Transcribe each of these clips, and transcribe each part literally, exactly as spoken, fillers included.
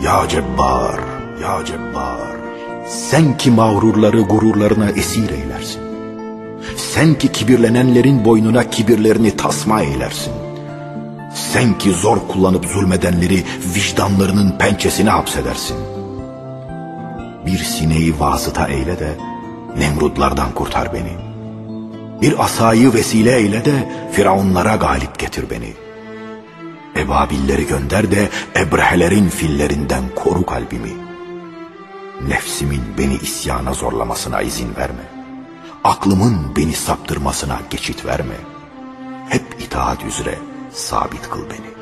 Ya Cebbar, ya Cebbar, sen ki mağrurları gururlarına esir eylersin. Sen ki kibirlenenlerin boynuna kibirlerini tasma eylersin. Sen ki zor kullanıp zulmedenleri vicdanlarının pençesine hapsedersin. Bir sineği vasıta eyle de Nemrudlardan kurtar beni. Bir asayı vesile eyle de Firavunlara galip getir beni. Ebabilleri gönder de Ebrehelerin fillerinden koru kalbimi. Nefsimin beni isyana zorlamasına izin verme. Aklımın beni saptırmasına geçit verme. Hep itaat üzere sabit kıl beni.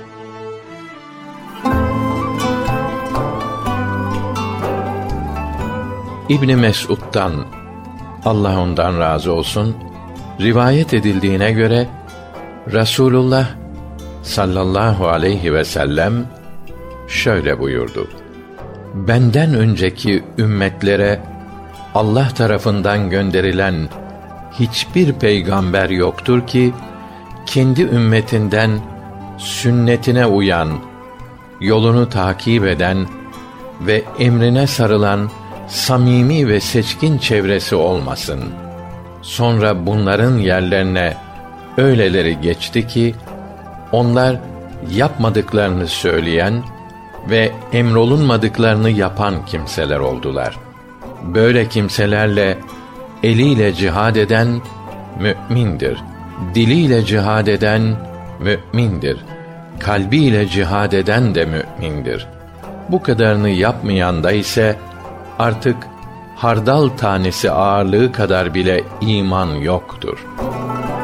İbn Mesud'dan, Allah ondan razı olsun, rivayet edildiğine göre Resulullah sallallahu aleyhi ve sellem şöyle buyurdu: benden önceki ümmetlere Allah tarafından gönderilen hiçbir peygamber yoktur ki kendi ümmetinden sünnetine uyan, yolunu takip eden ve emrine sarılan samimi ve seçkin çevresi olmasın. Sonra bunların yerlerine öyleleri geçti ki onlar yapmadıklarını söyleyen ve emrolunmadıklarını yapan kimseler oldular. Böyle kimselerle eliyle cihad eden mü'mindir. Diliyle cihad eden mü'mindir. Kalbiyle cihad eden de mü'mindir. Bu kadarını yapmayan da ise artık hardal tanesi ağırlığı kadar bile iman yoktur.